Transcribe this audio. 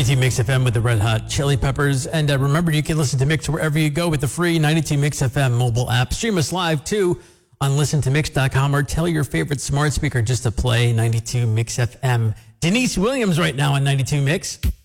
92 Mix FM with the Red Hot Chili Peppers. And remember, you can listen to Mix wherever you go with the free 92 Mix FM mobile app. Stream us live, too, on listentomix.com, or tell your favorite smart speaker just to play 92 Mix FM. Denise Williams right now on 92 Mix.